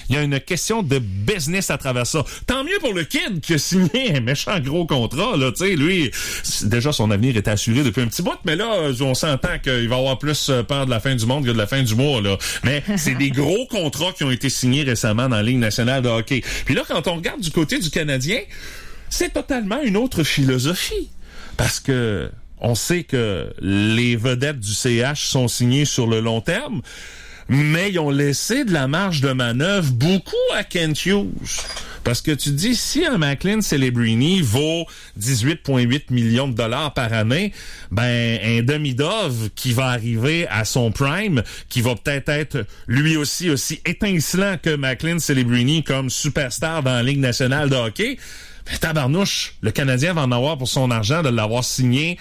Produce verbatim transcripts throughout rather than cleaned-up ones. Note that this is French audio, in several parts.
Il y a une question de business à travers ça. Tant mieux pour le kid qui a signé un méchant gros contrat, là, tu sais, lui, déjà son avenir était assuré depuis un petit bout, mais là, on s'entend qu'il va avoir plus peur de la fin du monde que de la fin du mois, là. Mais c'est des gros contrats qui ont été signés récemment dans la Ligue nationale de hockey. Puis là, quand on regarde du côté du Canadien, c'est totalement une autre philosophie. Parce que on sait que les vedettes du C H sont signées sur le long terme, mais ils ont laissé de la marge de manœuvre beaucoup à Kent Hughes. Parce que tu dis, si un McLean Celebrini vaut dix-huit virgule huit millions de dollars par année, ben un demi-dove qui va arriver à son prime, qui va peut-être être lui aussi aussi étincelant que McLean Celebrini comme superstar dans la Ligue nationale de hockey, ben tabarnouche, le Canadien va en avoir pour son argent de l'avoir signé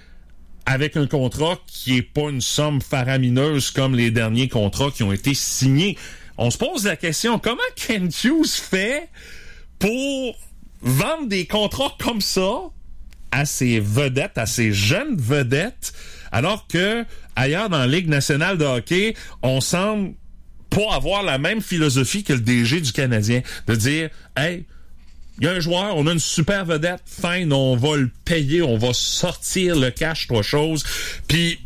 avec un contrat qui est pas une somme faramineuse comme les derniers contrats qui ont été signés. On se pose la question, comment Kent Hughes fait pour vendre des contrats comme ça à ses vedettes, à ses jeunes vedettes, alors que ailleurs dans la Ligue nationale de hockey, on semble pas avoir la même philosophie que le D G du Canadien, de dire « Hey, il y a un joueur, on a une super vedette, fine, on va le payer, on va sortir le cash, trois choses, puis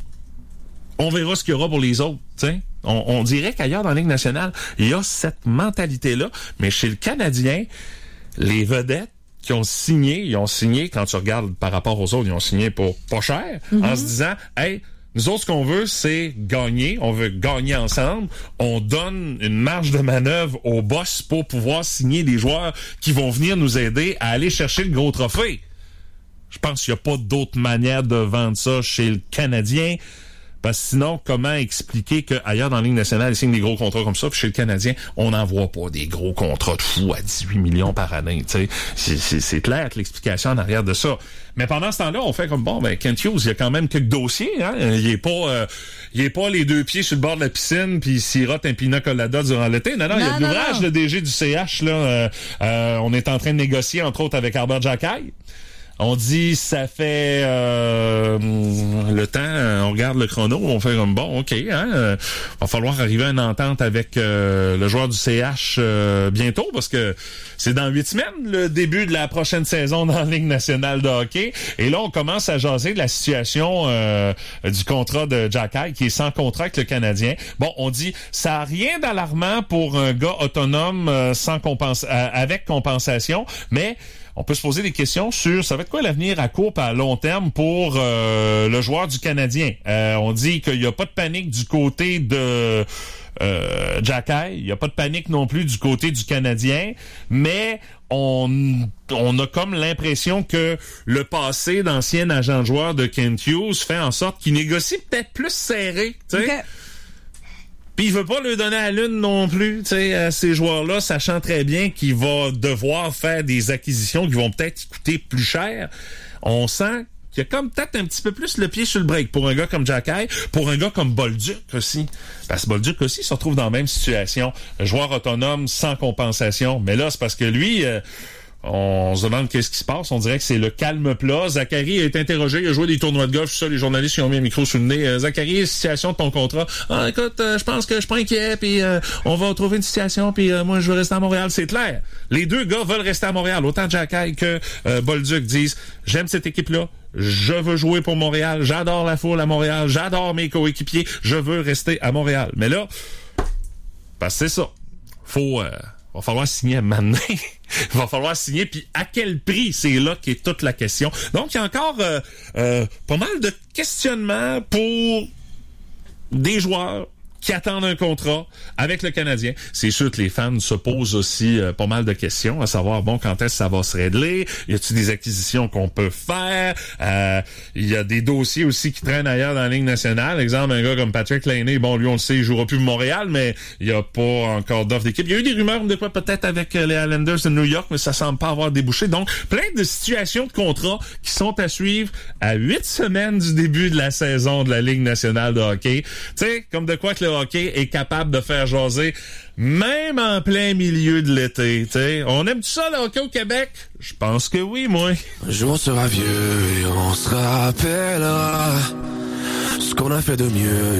on verra ce qu'il y aura pour les autres, tu sais. » On, on dirait qu'ailleurs dans la Ligue nationale, il y a cette mentalité-là, mais chez le Canadien, les vedettes qui ont signé, ils ont signé, quand tu regardes par rapport aux autres, ils ont signé pour pas cher, mm-hmm. en se disant, hey, nous autres, ce qu'on veut, c'est gagner. On veut gagner ensemble. On donne une marge de manœuvre au boss pour pouvoir signer des joueurs qui vont venir nous aider à aller chercher le gros trophée. Je pense qu'il n'y a pas d'autre manière de vendre ça chez le Canadien. Parce que sinon, comment expliquer qu'ailleurs dans la Ligue nationale, ils signent des gros contrats comme ça, puis chez le Canadien, on n'en voit pas des gros contrats de fou à dix-huit millions par année, tu sais. C'est, c'est, c'est clair que l'explication en arrière de ça. Mais pendant ce temps-là, on fait comme, bon, ben, Kent Hughes, il y a quand même quelques dossiers, hein. Il est pas, euh, il est pas les deux pieds sur le bord de la piscine, puis il sirote un pina colada durant l'été. Non, non, non, il y a de l'ouvrage, le D G du C H, là, euh, euh, on est en train de négocier, entre autres, avec Albert Jacquet. On dit, ça fait euh, le temps, on regarde le chrono, on fait comme, bon, OK, hein, euh, va falloir arriver à une entente avec euh, le joueur du C H euh, bientôt, parce que c'est dans huit semaines, le début de la prochaine saison dans la Ligue nationale de hockey. Et là, on commence à jaser de la situation euh, du contrat de Jacquet, qui est sans contrat avec le Canadien. Bon, on dit, ça n'a rien d'alarmant pour un gars autonome euh, sans compensa- euh, avec compensation, mais on peut se poser des questions sur ça va être quoi l'avenir à court et à long terme pour euh, le joueur du Canadien. Euh, on dit qu'il n'y a pas de panique du côté de euh, Jacquet, il n'y a pas de panique non plus du côté du Canadien, mais on, on a comme l'impression que le passé d'ancien agent de joueur de Kent Hughes fait en sorte qu'il négocie peut-être plus serré, tu sais. Okay. Puis il veut pas lui donner à l'une non plus, tu sais, à ces joueurs-là, sachant très bien qu'il va devoir faire des acquisitions qui vont peut-être coûter plus cher. On sent qu'il y a comme peut-être un petit peu plus le pied sur le break pour un gars comme Jacquet, pour un gars comme Bolduc aussi. Parce que Bolduc aussi se retrouve dans la même situation. Un joueur autonome sans compensation. Mais là, c'est parce que lui... Euh, on se demande qu'est-ce qui se passe. On dirait que c'est le calme plat. Zachary est interrogé. Il a joué des tournois de golf. Ça, les journalistes ils ont mis un micro sous le nez. Euh, Zachary, situation de ton contrat. Ah, écoute, euh, je pense que je suis pas inquiet. Puis euh, on va trouver une situation. Puis euh, moi, je veux rester à Montréal. C'est clair. Les deux gars veulent rester à Montréal. Autant Jacquet que euh, Bolduc disent j'aime cette équipe-là. Je veux jouer pour Montréal. J'adore la foule à Montréal. J'adore mes coéquipiers. Je veux rester à Montréal. Mais là, parce que c'est ça. Faut... Euh, va falloir signer maintenant. Il va falloir signer, puis à quel prix? C'est là qu'est toute la question. Donc, il y a encore euh, euh, pas mal de questionnements pour des joueurs qui attendent un contrat avec le Canadien. C'est sûr que les fans se posent aussi euh, pas mal de questions, à savoir, bon, quand est-ce que ça va se régler? Y a-t-il des acquisitions qu'on peut faire? Euh, il y a des dossiers aussi qui traînent ailleurs dans la Ligue nationale. Exemple, un gars comme Patrick Laine, bon, lui, on le sait, il jouera plus pour Montréal, mais il n'y a pas encore d'offre d'équipe. Il y a eu des rumeurs, de quoi peut-être avec les Islanders de New York, mais ça semble pas avoir débouché. Donc, plein de situations de contrats qui sont à suivre à huit semaines du début de la saison de la Ligue nationale de hockey. Tu sais, comme de quoi que le hockey est capable de faire jaser, même en plein milieu de l'été. T'sais. On aime tout ça, le hockey au Québec? Je pense que oui, moi. Un jour on sera vieux et on se rappellera ce qu'on a fait de mieux.